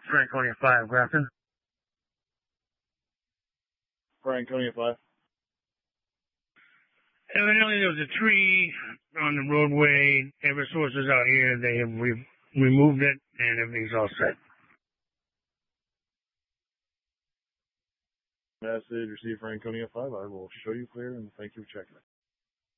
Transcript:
Franconia 5, Grafton. Franconia 5. Evidently there was a tree on the roadway. Eversource is out here. They have removed it, and everything's all set. Message received, Franconia 5. I will show you clear, and thank you for checking it.